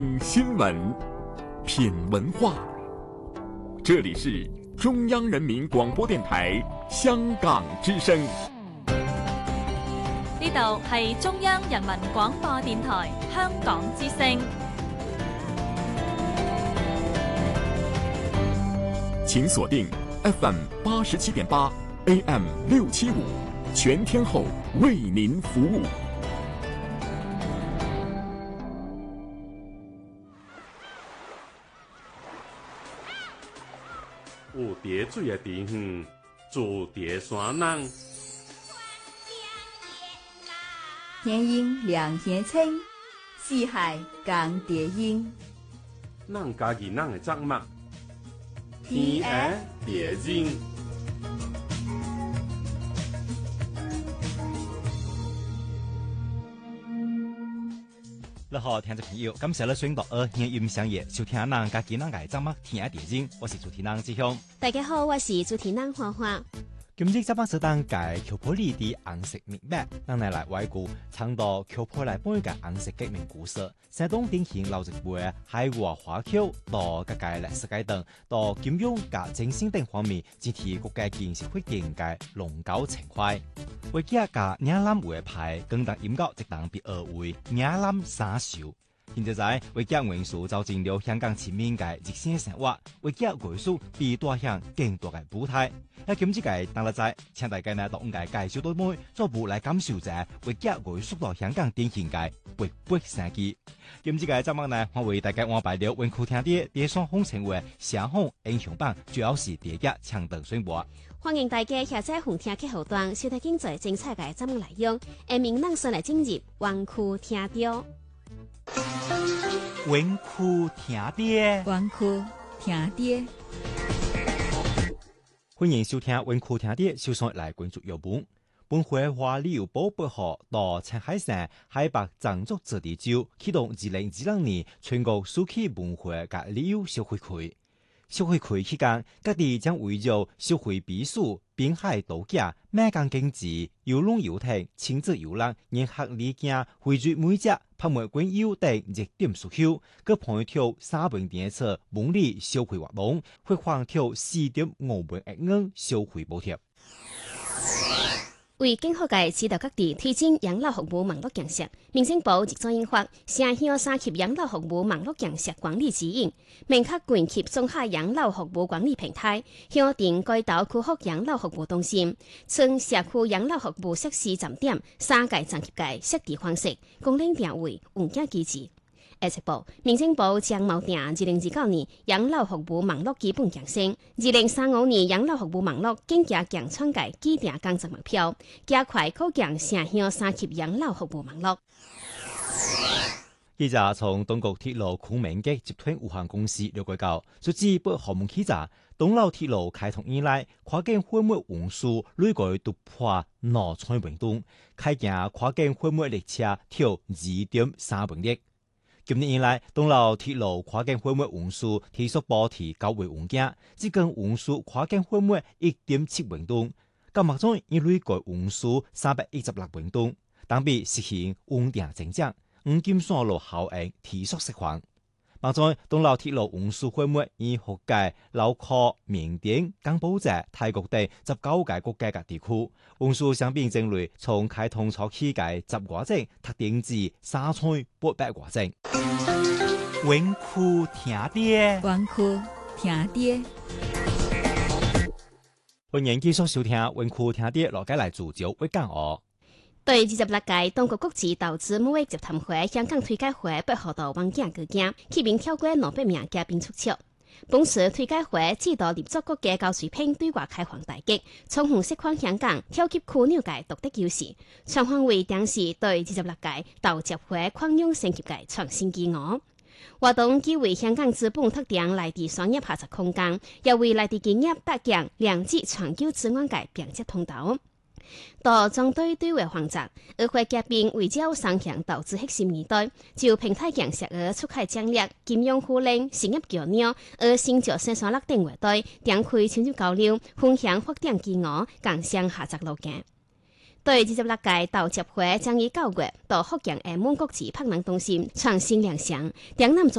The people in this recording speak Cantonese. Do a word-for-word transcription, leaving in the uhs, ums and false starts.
新闻，品文化。这里是中央人民广播电台香港之声。 呢度係中央人民廣播電台香港之聲。 請鎖定 F M 八十七點八 A M 六七五，全天候為您服務。 有蝶水的地方，住蝶山人。 天鹰两天青，四海共蝶音。 咱家己咱的作物，天鹅蝶音。 你好，聽眾朋友，感謝你選擇二二音響業收聽咱家己咱嘅節目天涯電影，我是主持人志雄。 大家好，我是主持人花花。 今日節目是當介丘普里的紅色明白，咱嚟來回顧倡導丘普來半個紅色革命故事，山東典型老一輩海外華僑到各界歷史階段，到金融及政經等方面，整體國家建設環境嘅龍高情懷。為家甲嶺南話派更當音樂一檔被稱為嶺南三秀。現在在為家元素走進了香港前面嘅日新生活，為家元素被帶向更多嘅舞台。喺今次嘅當日仔，請大家呢到我哋介紹到妹，逐步來感受者為家元素到香港典型嘅活潑生機。今次嘅節目呢，我為大家安排了文庫廳啲電商風情為雙紅英雄榜，主要是第一搶登宣佈。 歡迎大家下載紅廳客戶端，收睇經濟精彩嘅節目內容。下面咱先來進入文庫廳調。 文庫廳調， 文庫廳調。 歡迎收聽文庫廳調，首先來關注要本。本會話旅遊部八號到青海省海北藏族自治州啟動二零二零年全國暑期文化及旅遊消費區。消費區期間，各地將圍繞消費避暑、濱海度假、美港經濟、遊龍遊艇、親子遊覽、人客離境、匯聚每隻拍賣館遊等熱點訴求，各配套三萬點次文旅消費活動，會放條四點五萬億元消費補貼。 為更好嘅指導各地推進養老服務網絡建設，民政部亦做印發城鄉三級養老服務網絡建設管理指引，明確縣級綜合養老服務管理平台，敲定該島區域養老服務中心、村社區養老服務設施站點三個層級嘅設置方式，功能定位、環境機制。二七部民政部將錨定二零二九年養老服務網絡基本建設，二零三五年養老服務網絡更加強創嘅既定工作目標，加快構建城鄉三級養老服務網絡。 記者從東國鐵路昆明嘅集團有限公司了解到，截至八號門記者，東老鐵路開通以來，跨境貨物運輸累計突破兩千萬噸，開行跨境貨物列車超二點三萬列。今年以來，東老鐵路跨境貨物運輸提速保持較為穩健，至今運輸跨境貨物一點七萬噸，今目中已累計運輸三百一十六萬噸，當比實行穩定增長，黃金線路效應提速釋放。目前，東老鐵路運輸貨物以福建、lau考、緬甸、柬埔寨、泰國等十九個國家嘅地區，運輸商品種類從開通初期嘅十外種，特定至三千八百外種。文庫廳調， 文庫廳調。 歡迎繼續收聽文庫廳調，落街來聚焦會講哦。 對二十六屆中國國際投資貿易集團會香港推介會八號到灣景舉行，期間超過兩百名嘉賓出席。本次推介會指導立足國家高水平對外開放大局，充分釋放香港挑級樞紐嘅獨特優勢，全方位展示對二十六屆投資會擴容升級嘅創新機遇。活動既為香港資本特定內地商業合作空間，又為內地企業搭建兩極全球資源嘅便捷通道。到針對對外方針，與會嘉賓圍繞雙向投資核心議題，就平台建設而出海戰略、金融互聯、產業橋樑，而新竹生產力等話題，展開深入交流，分享發展機遇，共享合作路徑。 第二十六屆豆接會將於九月到福建嘅滿國寺柏能中心創新亮相，將南